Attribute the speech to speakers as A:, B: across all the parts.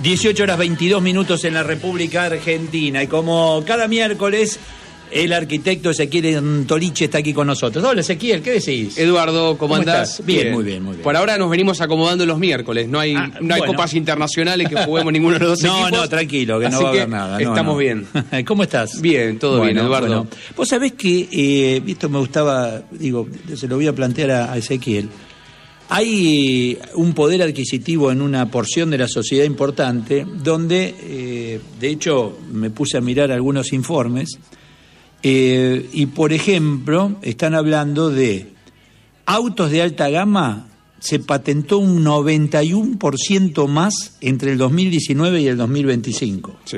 A: 18:22 en la República Argentina. Y como cada miércoles, el arquitecto Ezequiel Toliche está aquí con nosotros. Hola, Ezequiel, ¿qué decís?
B: Eduardo, ¿cómo andás?
A: Estás? Bien, muy bien.
B: Por ahora nos venimos acomodando los miércoles. No hay copas internacionales que juguemos ninguno de los dos equipos.
A: No, tranquilo, que no va a haber nada.
B: Estamos bien.
A: ¿Cómo estás?
B: Bien, todo bien, Eduardo.
A: Bueno. Vos sabés que, esto me gustaba, se lo voy a plantear a Ezequiel. Hay un poder adquisitivo en una porción de la sociedad importante donde, de hecho, me puse a mirar algunos informes y, por ejemplo, están hablando de autos de alta gama. Se patentó un 91% más entre el 2019 y el 2025.
B: Sí.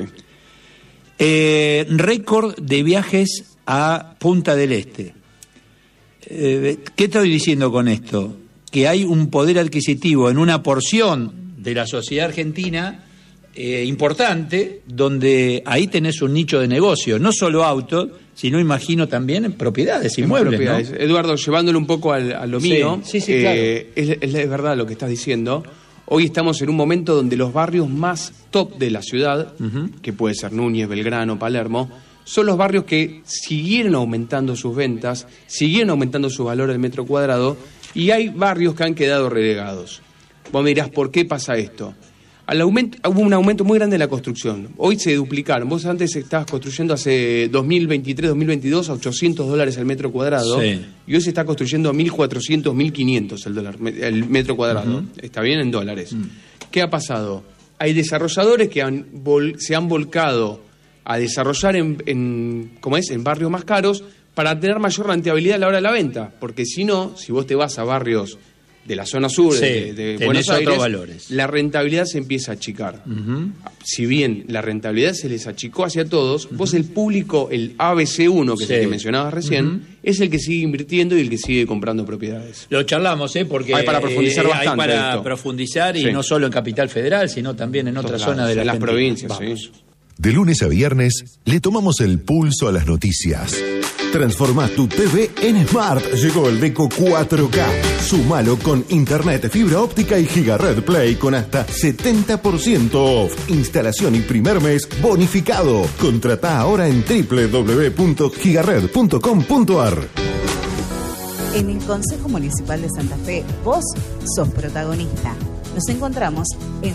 A: Récord de viajes a Punta del Este. ¿Qué estoy diciendo con esto? Que hay un poder adquisitivo en una porción de la sociedad argentina importante, donde ahí tenés un nicho de negocio, no solo autos, sino imagino también en propiedades, inmuebles, ¿no?
B: Eduardo, llevándolo un poco a lo mío,
A: sí, claro.
B: Es verdad lo que estás diciendo. Hoy estamos en un momento donde los barrios más top de la ciudad, que puede ser Núñez, Belgrano, Palermo, son los barrios que siguieron aumentando sus ventas, siguieron aumentando su valor al metro cuadrado, y hay barrios que han quedado relegados. Vos me dirás, ¿por qué pasa esto? Hubo un aumento muy grande de la construcción. Hoy se duplicaron. Vos antes estabas construyendo hace 2023, 2022 a $800 el metro cuadrado.
A: Sí.
B: Y hoy se está construyendo a 1.400, 1.500 el metro cuadrado. Está bien en dólares. ¿Qué ha pasado? Hay desarrolladores que se han volcado a desarrollar en barrios más caros para tener mayor rentabilidad a la hora de la venta. Porque si no, si vos te vas a barrios de la zona sur, de Buenos Aires,
A: valores.
B: La rentabilidad se empieza a achicar. Si bien la rentabilidad se les achicó hacia todos, vos el público, el ABC1, que es el que mencionabas recién, es el que sigue invirtiendo y el que sigue comprando propiedades.
A: Lo charlamos, porque
B: hay para profundizar bastante.
A: Hay para profundizar, y no solo en Capital Federal, sino también en otras zonas de la
B: las provincias.
A: Vamos.
B: Sí.
C: De lunes a viernes le tomamos el pulso a las noticias. Transforma tu TV en Smart. Llegó el Deco 4K. Súmalo con internet, fibra óptica y Gigared Play con hasta 70% off. Instalación y primer mes bonificado. Contratá ahora en www.gigared.com.ar.
D: En el Consejo Municipal de Santa Fe, vos sos protagonista. Nos encontramos en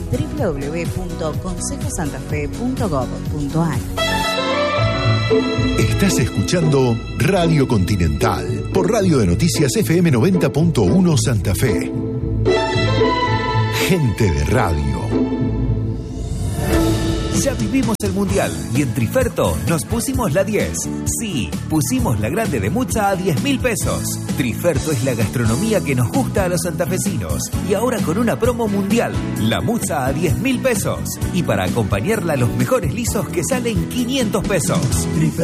D: www.consejosantafe.gov.ar.
C: Estás escuchando Radio Continental por Radio de Noticias FM 90.1 Santa Fe. Gente de radio.
E: Ya vivimos el Mundial y en Triferto nos pusimos la 10. Sí, pusimos la grande de Mucha a 10.000 pesos. Triferto es la gastronomía que nos gusta a los santafesinos. Y ahora con una promo mundial, la Mucha a 10.000 pesos. Y para acompañarla, los mejores lisos que salen 500 pesos.